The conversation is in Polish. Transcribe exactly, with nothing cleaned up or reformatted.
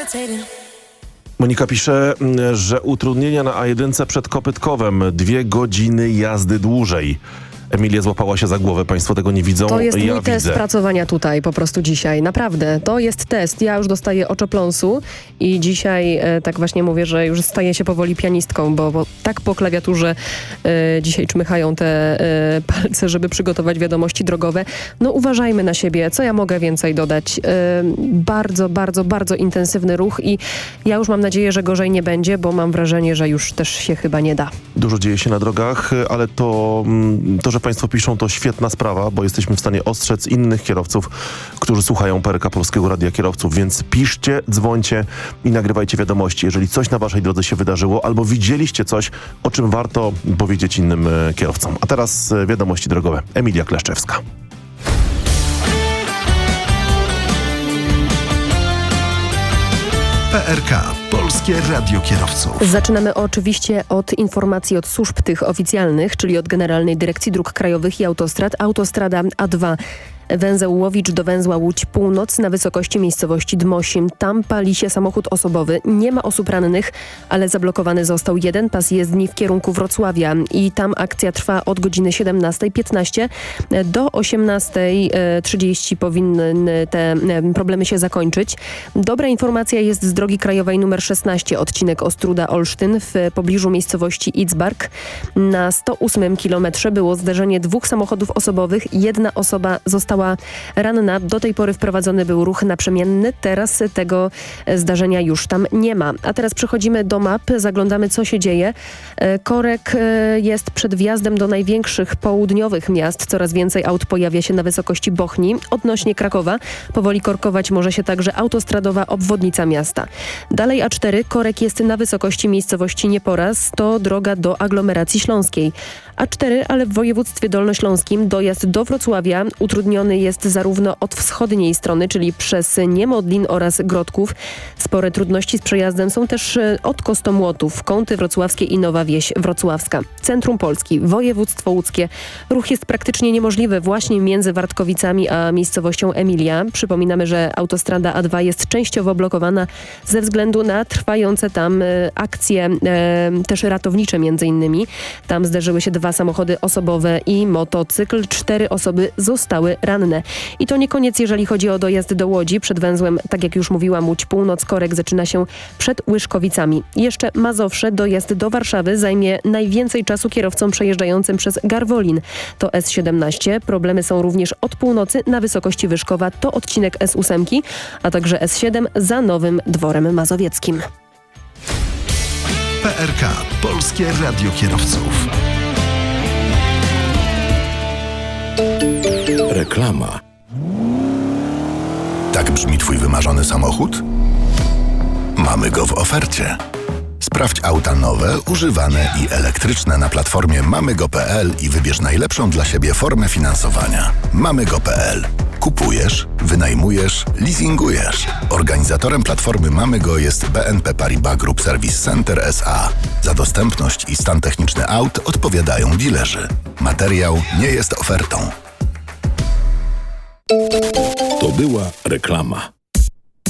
Monika pisze, że utrudnienia na A jeden przed Kopytkowem. Dwie godziny jazdy dłużej. Emilia złapała się za głowę. Państwo tego nie widzą. To jest ja mój test widzę. pracowania tutaj po prostu dzisiaj. Naprawdę. To jest test. Ja już dostaję oczopląsu i dzisiaj e, tak właśnie mówię, że już staję się powoli pianistką, bo, bo tak po klawiaturze e, dzisiaj czmychają te e, palce, żeby przygotować wiadomości drogowe. No uważajmy na siebie. Co ja mogę więcej dodać? E, bardzo, bardzo, bardzo intensywny ruch i ja już mam nadzieję, że gorzej nie będzie, bo mam wrażenie, że już też się chyba nie da. Dużo dzieje się na drogach, ale to, to że Państwo piszą, to świetna sprawa, bo jesteśmy w stanie ostrzec innych kierowców, którzy słuchają P R K Polskiego Radia Kierowców, więc piszcie, dzwońcie i nagrywajcie wiadomości, jeżeli coś na waszej drodze się wydarzyło, albo widzieliście coś, o czym warto powiedzieć innym e, kierowcom. A teraz e, wiadomości drogowe. Emilia Kleszczewska. P R K. Polskie Radio Kierowców. Zaczynamy oczywiście od informacji od służb tych oficjalnych, czyli od Generalnej Dyrekcji Dróg Krajowych i Autostrad. Autostrada A dwa. Węzeł Łowicz do węzła Łódź Północ na wysokości miejscowości Dmosim. Tam pali się samochód osobowy. Nie ma osób rannych, ale zablokowany został jeden pas jezdni w kierunku Wrocławia i tam akcja trwa od godziny siedemnastej piętnaście do osiemnastej trzydzieści powinny te problemy się zakończyć. Dobra informacja jest z drogi krajowej numer szesnaście, odcinek Ostróda-Olsztyn w pobliżu miejscowości Itzbark. Na sto ósmym kilometrze było zderzenie dwóch samochodów osobowych. Jedna osoba została ranna. Do tej pory wprowadzony był ruch naprzemienny. Teraz tego zdarzenia już tam nie ma. A teraz przechodzimy do map. Zaglądamy, co się dzieje. Korek jest przed wjazdem do największych południowych miast. Coraz więcej aut pojawia się na wysokości Bochni. Odnośnie Krakowa powoli korkować może się także autostradowa obwodnica miasta. Dalej A cztery. Korek jest na wysokości miejscowości Nieporaz. To droga do aglomeracji śląskiej. A cztery, ale w województwie dolnośląskim dojazd do Wrocławia utrudniony jest zarówno od wschodniej strony, czyli przez Niemodlin oraz Grodków. Spore trudności z przejazdem są też od Kostomłotów, Kąty Wrocławskie i Nowa Wieś Wrocławska. Centrum Polski, województwo łódzkie. Ruch jest praktycznie niemożliwy właśnie między Wartkowicami a miejscowością Emilia. Przypominamy, że autostrada A dwa jest częściowo blokowana ze względu na trwające tam akcje e, też ratownicze między innymi. Tam zderzyły się dwa samochody osobowe i motocykl. Cztery osoby zostały ranne. I to nie koniec, jeżeli chodzi o dojazd do Łodzi. Przed węzłem, tak jak już mówiłam, Łódź Północ, korek zaczyna się przed Łyszkowicami. Jeszcze Mazowsze, dojazd do Warszawy zajmie najwięcej czasu kierowcom przejeżdżającym przez Garwolin. To S siedemnaście. Problemy są również od północy na wysokości Wyszkowa. To odcinek S osiem, a także S siedem za Nowym Dworem Mazowieckim. P R K. Polskie Radio Kierowców. Reklama. Tak brzmi twój wymarzony samochód? Mamy go w ofercie. Sprawdź auta nowe, używane i elektryczne na platformie mamygo kropka p l i wybierz najlepszą dla siebie formę finansowania. mamygo kropka p l. Kupujesz, wynajmujesz, leasingujesz. Organizatorem platformy Mamygo jest B N P Paribas Group Service Center S A. Za dostępność i stan techniczny aut odpowiadają dilerzy. Materiał nie jest ofertą. To była reklama.